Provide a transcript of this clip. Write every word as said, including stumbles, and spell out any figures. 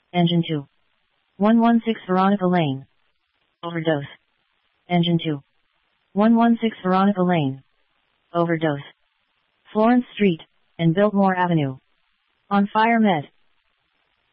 Engine two. one one six Veronica Lane. Overdose. Engine two. one one six Veronica Lane. Overdose. Florence Street and Biltmore Avenue. On fire med.